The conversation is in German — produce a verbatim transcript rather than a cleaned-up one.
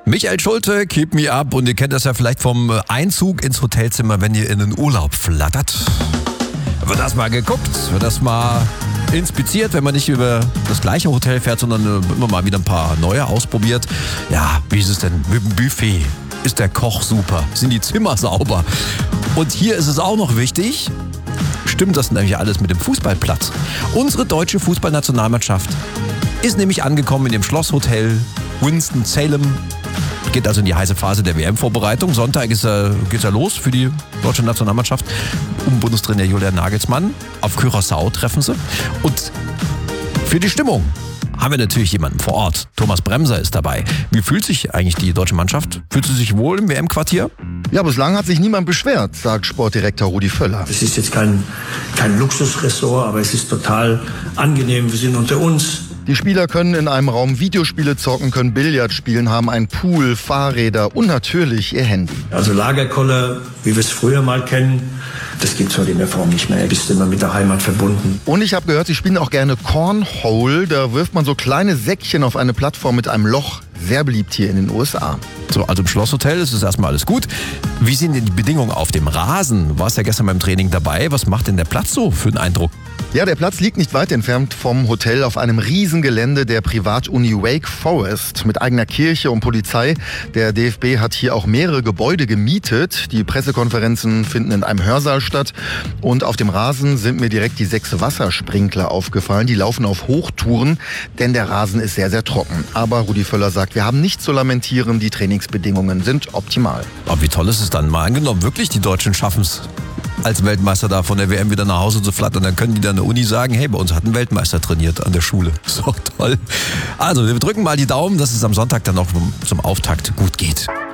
Michael Schulte, Keep Me Up. Und ihr kennt das ja vielleicht vom Einzug ins Hotelzimmer, wenn ihr in den Urlaub flattert. Wird das mal geguckt, wird das mal inspiziert, wenn man nicht über das gleiche Hotel fährt, sondern immer mal wieder ein paar neue ausprobiert. Ja, wie ist es denn mit dem Buffet? Ist der Koch super? Sind die Zimmer sauber? Und hier ist es auch noch wichtig, stimmt das nämlich alles mit dem Fußballplatz? Unsere deutsche Fußballnationalmannschaft ist nämlich angekommen in dem Schlosshotel Winston-Salem. Geht also in die heiße Phase der W M-Vorbereitung. Sonntag ist er, geht's ja los für die deutsche Nationalmannschaft. Um Bundestrainer Julian Nagelsmann. Auf Curaçao treffen sie. Und für die Stimmung haben wir natürlich jemanden vor Ort. Thomas Bremser ist dabei. Wie fühlt sich eigentlich die deutsche Mannschaft? Fühlt sie sich wohl im W M-Quartier? Ja, bislang hat sich niemand beschwert, sagt Sportdirektor Rudi Völler. Es ist jetzt kein, kein Luxusressort, aber es ist total angenehm. Wir sind unter uns. Die Spieler können in einem Raum Videospiele zocken, können Billard spielen, haben einen Pool, Fahrräder und natürlich ihr Handy. Also Lagerkoller, wie wir es früher mal kennen, das gibt es heute in der Form nicht mehr. Du bist immer mit der Heimat verbunden. Und ich habe gehört, sie spielen auch gerne Cornhole. Da wirft man so kleine Säckchen auf eine Plattform mit einem Loch. Sehr beliebt hier in den U S A. So, also im Schlosshotel ist es erstmal alles gut. Wie sind denn die Bedingungen auf dem Rasen? Du warst ja gestern beim Training dabei. Was macht denn der Platz so für einen Eindruck? Ja, der Platz liegt nicht weit entfernt vom Hotel auf einem Riesengelände der Privatuni Wake Forest mit eigener Kirche und Polizei. Der D F B hat hier auch mehrere Gebäude gemietet. Die Pressekonferenzen finden in einem Hörsaal statt. Und auf dem Rasen sind mir direkt die sechs Wassersprinkler aufgefallen. Die laufen auf Hochtouren, denn der Rasen ist sehr, sehr trocken. Aber Rudi Völler sagt, wir haben nichts zu lamentieren. Die Trainingsbedingungen sind optimal. Aber wie toll ist es dann? Mal angenommen, wirklich die Deutschen schaffen es, als Weltmeister da von der W M wieder nach Hause zu flattern. Dann können die dann an der Uni sagen, hey, bei uns hat ein Weltmeister trainiert an der Schule. So toll. Also, wir drücken mal die Daumen, dass es am Sonntag dann noch zum Auftakt gut geht.